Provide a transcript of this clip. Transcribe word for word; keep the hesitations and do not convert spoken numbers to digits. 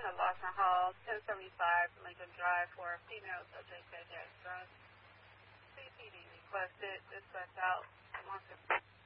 at Lawson Hall, ten seventy-five Lincoln Drive for a female subject that has drugs. C P D requested. Dispatch out. one fifty.